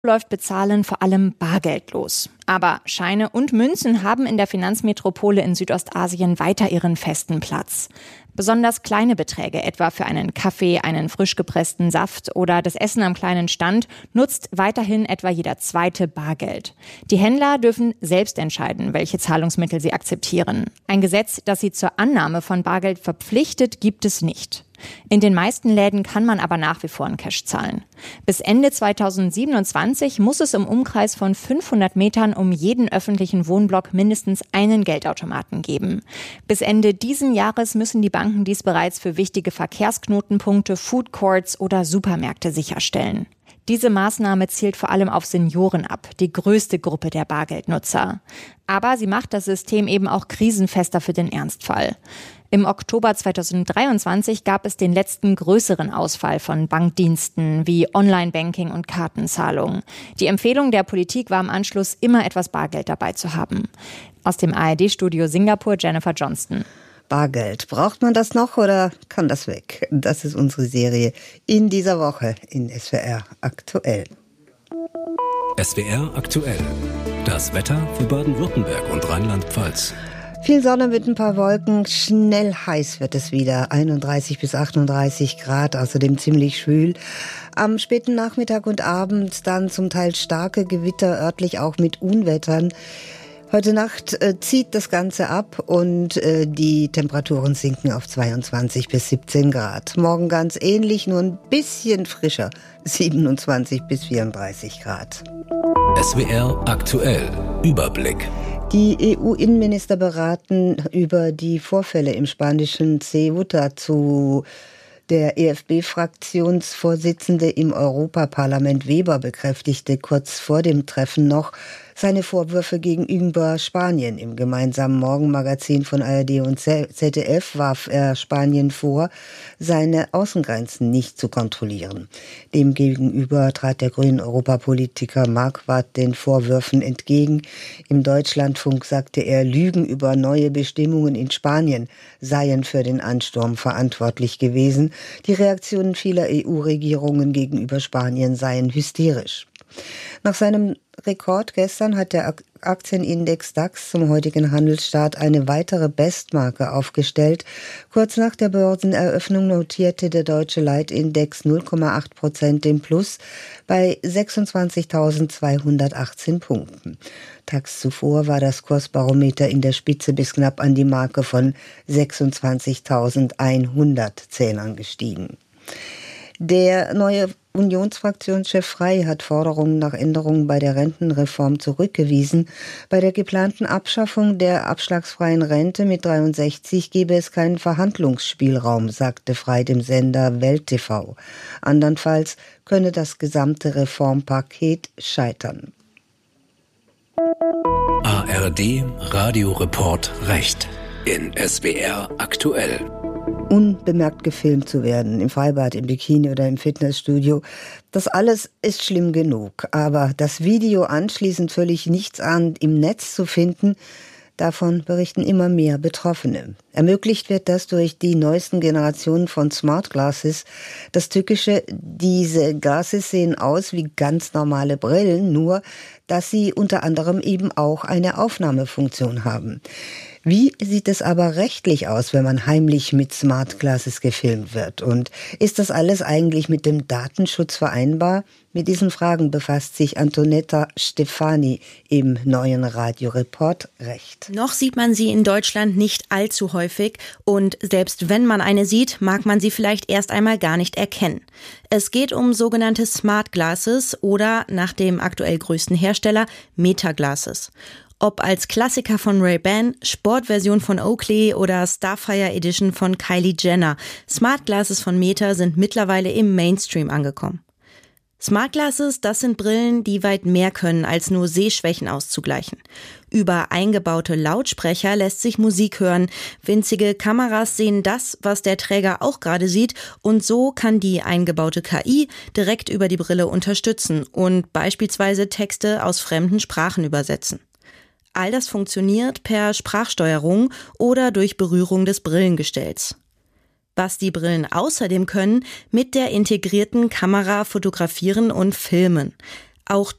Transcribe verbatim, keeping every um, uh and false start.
läuft Bezahlen vor allem bargeldlos. Aber Scheine und Münzen haben in der Finanzmetropole in Südostasien weiter ihren festen Platz. Besonders kleine Beträge, etwa für einen Kaffee, einen frisch gepressten Saft oder das Essen am kleinen Stand, nutzt weiterhin etwa jeder Zweite Bargeld. Die Händler dürfen selbst entscheiden, welche Zahlungsmittel sie akzeptieren. Ein Gesetz, das sie zur Annahme von Bargeld verpflichtet, gibt es nicht. In den meisten Läden kann man aber nach wie vor in Cash zahlen. Bis Ende zweitausendsiebenundzwanzig muss es im Umkreis von fünfhundert Metern um jeden öffentlichen Wohnblock mindestens einen Geldautomaten geben. Bis Ende diesen Jahres müssen die Banken dies bereits für wichtige Verkehrsknotenpunkte, Food Courts oder Supermärkte sicherstellen. Diese Maßnahme zielt vor allem auf Senioren ab, die größte Gruppe der Bargeldnutzer. Aber sie macht das System eben auch krisenfester für den Ernstfall. Im Oktober zweitausenddreiundzwanzig gab es den letzten größeren Ausfall von Bankdiensten wie Online-Banking und Kartenzahlungen. Die Empfehlung der Politik war im Anschluss, immer etwas Bargeld dabei zu haben. Aus dem A R D-Studio Singapur, Jennifer Johnston. Bargeld. Braucht man das noch oder kann das weg? Das ist unsere Serie in dieser Woche in S W R aktuell. S W R aktuell. Das Wetter für Baden-Württemberg und Rheinland-Pfalz. Viel Sonne mit ein paar Wolken, schnell heiß wird es wieder, einunddreißig bis achtunddreißig Grad, außerdem ziemlich schwül. Am späten Nachmittag und Abend dann zum Teil starke Gewitter, örtlich auch mit Unwettern. Heute Nacht äh, zieht das Ganze ab und äh, die Temperaturen sinken auf zweiundzwanzig bis siebzehn Grad. Morgen ganz ähnlich, nur ein bisschen frischer, siebenundzwanzig bis vierunddreißig Grad. S W R aktuell. Überblick. Die E U-Innenminister beraten über die Vorfälle im spanischen Ceuta. Zu der E F B-Fraktionsvorsitzende im Europaparlament Weber bekräftigte kurz vor dem Treffen noch seine Vorwürfe gegenüber Spanien. Im gemeinsamen Morgenmagazin von A R D und Z D F warf er Spanien vor, seine Außengrenzen nicht zu kontrollieren. Demgegenüber trat der grünen Europapolitiker Marquardt den Vorwürfen entgegen. Im Deutschlandfunk sagte er, Lügen über neue Bestimmungen in Spanien seien für den Ansturm verantwortlich gewesen. Die Reaktionen vieler E U-Regierungen gegenüber Spanien seien hysterisch. Nach seinem Rekord gestern hat der Aktienindex DAX zum heutigen Handelsstart eine weitere Bestmarke aufgestellt. Kurz nach der Börseneröffnung notierte der deutsche Leitindex null Komma acht Prozent im Plus bei sechsundzwanzigtausendzweihundertachtzehn Punkten. Tags zuvor war das Kursbarometer in der Spitze bis knapp an die Marke von sechsundzwanzigtausendeinhundert Zählern gestiegen. Der neue Unionsfraktionschef Frey hat Forderungen nach Änderungen bei der Rentenreform zurückgewiesen. Bei der geplanten Abschaffung der abschlagsfreien Rente mit dreiundsechzig gebe es keinen Verhandlungsspielraum, sagte Frey dem Sender Welt T V. Andernfalls könne das gesamte Reformpaket scheitern. A R D Radioreport Recht in S W R aktuell. Unbemerkt gefilmt zu werden, im Freibad, im Bikini oder im Fitnessstudio. Das alles ist schlimm genug. Aber das Video anschließend völlig nichtsahnend im Netz zu finden, davon berichten immer mehr Betroffene. Ermöglicht wird das durch die neuesten Generationen von Smart Glasses. Das Tückische, diese Glasses sehen aus wie ganz normale Brillen, nur dass sie unter anderem eben auch eine Aufnahmefunktion haben. Wie sieht es aber rechtlich aus, wenn man heimlich mit Smart Glasses gefilmt wird? Und ist das alles eigentlich mit dem Datenschutz vereinbar? Mit diesen Fragen befasst sich Antonetta Stefani im neuen Radioreport Recht. Noch sieht man sie in Deutschland nicht allzu häufig und selbst wenn man eine sieht, mag man sie vielleicht erst einmal gar nicht erkennen. Es geht um sogenannte Smart Glasses oder nach dem aktuell größten Hersteller Meta Glasses. Ob als Klassiker von Ray-Ban, Sportversion von Oakley oder Starfire Edition von Kylie Jenner, Smart Glasses von Meta sind mittlerweile im Mainstream angekommen. Smart Glasses, das sind Brillen, die weit mehr können, als nur Sehschwächen auszugleichen. Über eingebaute Lautsprecher lässt sich Musik hören. Winzige Kameras sehen das, was der Träger auch gerade sieht, und so kann die eingebaute K I direkt über die Brille unterstützen und beispielsweise Texte aus fremden Sprachen übersetzen. All das funktioniert per Sprachsteuerung oder durch Berührung des Brillengestells. Was die Brillen außerdem können, mit der integrierten Kamera fotografieren und filmen. Auch